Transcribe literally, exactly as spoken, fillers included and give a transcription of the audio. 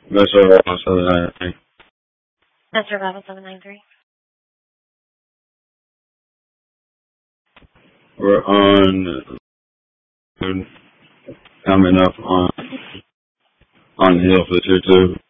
That's what I was saying. Mister Bravo seven nine three. We're on coming up on on the hill for two two.